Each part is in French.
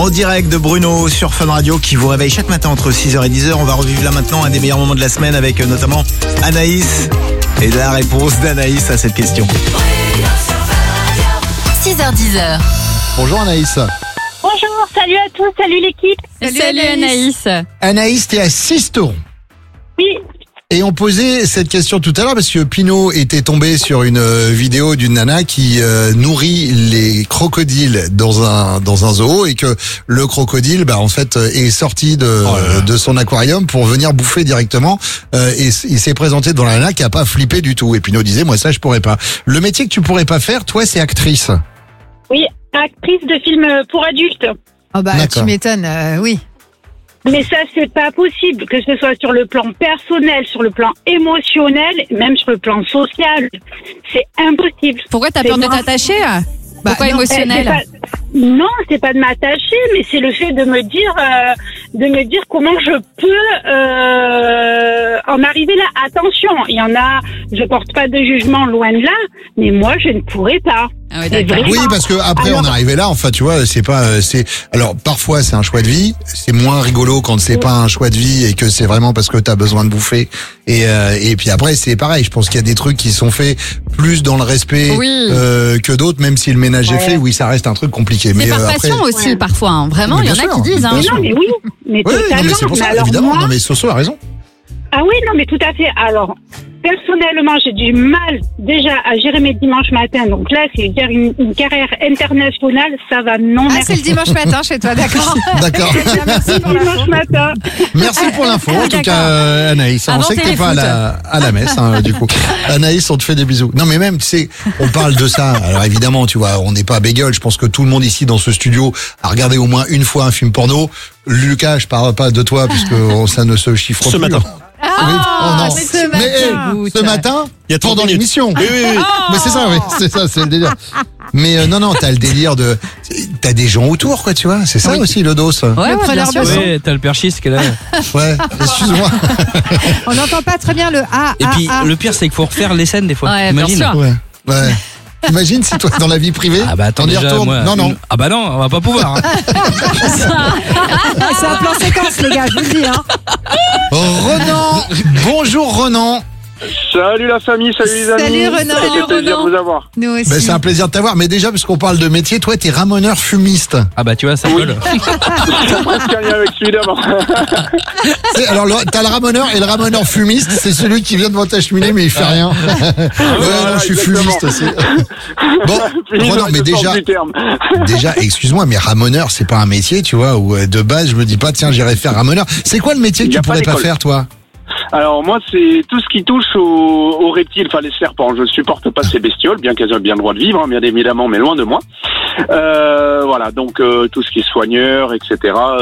En direct de Bruno sur Fun Radio qui vous réveille chaque matin entre 6h et 10h. On va revivre là maintenant un des meilleurs moments de la semaine avec notamment Anaïs et la réponse d'Anaïs à cette question. 6h-10h. Bonjour Anaïs. Bonjour, salut à tous, salut l'équipe. Salut Anaïs. Anaïs, t'es à Sisteron. Oui, Et on posait cette question tout à l'heure parce que Pinot était tombé sur une vidéo d'une nana qui nourrit les crocodiles dans un zoo et que le crocodile en fait est sorti de son aquarium pour venir bouffer directement et il s'est présenté devant la nana qui a pas flippé du tout. Et Pinot disait moi ça je pourrais pas. Le métier que tu pourrais pas faire toi c'est actrice. oui, actrice de film pour adultes. Oh bah D'accord. tu m'étonnes, oui. Mais ça, c'est pas possible, que ce soit sur le plan personnel, sur le plan émotionnel, même sur le plan social. C'est impossible. Pourquoi t'as C'est peur de moi. t'attacher? Pourquoi non, émotionnel? Non, c'est pas de m'attacher, mais c'est le fait de me dire comment je peux en arriver là. Attention, il y en a, je porte pas de jugement loin de là, mais moi je ne pourrais pas. Ah oui, Mais d'accord. vraiment. Oui, parce que après on est arrivé là. Enfin, tu vois, c'est pas, alors parfois c'est un choix de vie. C'est moins rigolo quand c'est pas un choix de vie et que c'est vraiment parce que t'as besoin de bouffer. Et puis après c'est pareil. Je pense qu'il y a des trucs qui sont faits plus dans le respect Oui. que d'autres, même si le ménage est fait. Oui, ça reste un truc compliqué. C'est Mais par après, passion aussi, Ouais. parfois. Hein. Vraiment, Mais il y en bien a sûr, qui disent. Hein. bien sûr. Non, mais oui, mais oui, non, totalement. mais c'est pour ça, Mais alors évidemment. moi- Non, mais Soso a raison. Ah oui, non, mais tout à fait. Alors, personnellement, j'ai du mal déjà à gérer mes dimanches matins. Donc là, c'est dire une carrière internationale, ça va non Ah, merci. c'est le dimanche matin chez toi, d'accord. D'accord. Merci pour Dimanche l'info. matin. Merci pour l'info, en tout D'accord. cas, Anaïs. On Avant sait que t'es pas à la messe, du coup. Anaïs, on te fait des bisous. Non, mais même, tu sais, on parle de ça. Alors évidemment, tu vois, on n'est pas bégueule. Je pense que tout le monde ici dans ce studio a regardé au moins une fois un film porno. Lucas, je parle pas de toi puisque ça ne se chiffre Ce plus. matin. Oui. Oh non. mais ce matin. ce matin, Il y a 30 pendant minutes. l'émission. Oui, oui, oui. Mais c'est ça, oui, c'est ça, c'est le délire. Mais non, t'as le délire de, t'as des gens autour, quoi, tu vois. C'est ça aussi le dos. Ouais, Le ouais, preneur bien de sûr. son. Ouais, t'as le perchiste qui est là. Ouais, excuse-moi. On n'entend pas très bien le A. Et puis A. le pire c'est qu'il faut refaire les scènes des fois. Ouais, bien Imagine. sûr. Ouais. Imagine si toi, dans la vie privée, Ah bah attends on y déjà retourne. moi. Non. Ah bah non, on va pas pouvoir. Hein. C'est un plan séquence, les gars, je vous le dis. Hein. Renan, bonjour Renan. Salut la famille, salut les amis. Salut, Renan. Ça fait plaisir de vous avoir. Nous aussi. Ben, c'est un plaisir de t'avoir, mais déjà parce qu'on parle de métier, toi t'es ramoneur fumiste. Ah bah tu vois ça Oui. colle. C'est presque un lien avec celui d'avant. Alors t'as le ramoneur et le ramoneur fumiste, c'est celui qui vient devant ta cheminée mais il fait rien. Ouais, non, je suis exactement. fumiste aussi. Bon, Fini Renan, dans mais le sens déjà, du terme. excuse-moi, mais ramoneur c'est pas un métier, tu vois, où de base je me dis pas tiens j'irai faire ramoneur. C'est quoi le métier que Il y tu a pas pourrais pas d'école. faire toi? Alors moi c'est tout ce qui touche aux reptiles, enfin les serpents. Je ne supporte pas ces bestioles, bien qu'elles aient bien le droit de vivre, hein, bien évidemment, mais loin de moi. Voilà, donc tout ce qui est soigneur, etc.,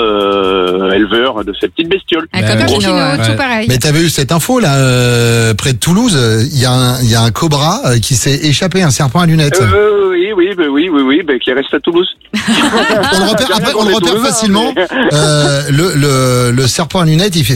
éleveur de ces petites bestioles. Ah, Bah, comme Comme Kino, Kino, ouais. tout pareil. Mais t'avais eu cette info là près de Toulouse, il y a un cobra qui s'est échappé, un serpent à lunettes. Oui, qui reste à Toulouse. On le repère, J'ai rien après, on contre le les repère Toulousains, facilement. mais- Le serpent à lunettes, il fait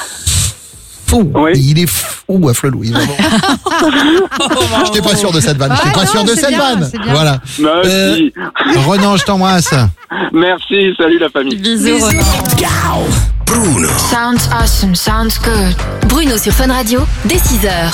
fou. Oui. Il est fou à Flelou. J'étais pas sûr de cette vanne. J'étais Ah pas non, sûr de c'est cette bien, vanne. c'est bien. Voilà. Merci. Renan, je t'embrasse. Merci, salut la famille. Bisous, Renan. Sounds awesome, sounds good. Bruno sur Fun Radio, dès 6h.